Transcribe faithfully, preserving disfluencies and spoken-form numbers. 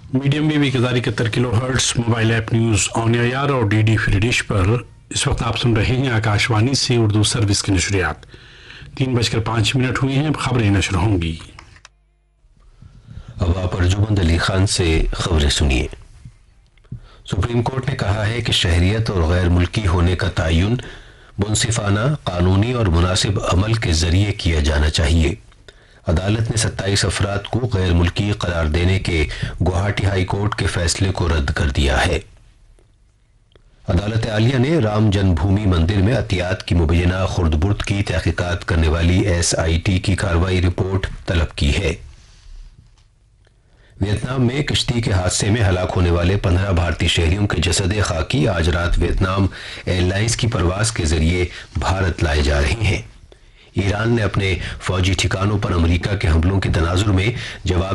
Medium wave एक हज़ार इकहत्तर kilo hertz mobile app news on air और डी डी फ्री डिश पर इस वक्त आप सुन रहे हैं आकाशवाणी से उर्दू सर्विस की नशरियात। तीन बजकर पाँच मिनट हुए हैं, खबरें नशर होंगी। अब आप अर्जुमंद अली खान से खबरें सुनिए। सुप्रीम कोर्ट ने कहा है कि शहरियत और गैर मुल्की होने का तयन मुनसिफाना, कानूनी और मुनासिब अमल के जरिए किया जाना चाहिए। अदालत ने सत्ताईस अफराद को गैर मुल्की करार देने के गुवाहाटी हाई कोर्ट के फैसले को रद्द कर दिया है। अदालत आलिया ने राम जन्मभूमि मंदिर में अतियात की मुबैना खुर्द-बुर्द की तहकीकात करने वाली एस आई टी की कार्रवाई रिपोर्ट तलब की है। वियतनाम में किश्ती के हादसे में हलाक होने वाले पंद्रह भारतीय शहरियों के जसद खाकी आज रात वियतनाम एयरलाइंस की परवाज के जरिए भारत लाए जा रहे हैं। ईरान ने अपने फौजी ठिकानों पर अमेरिका के हमलों के तनाजुर में जवाब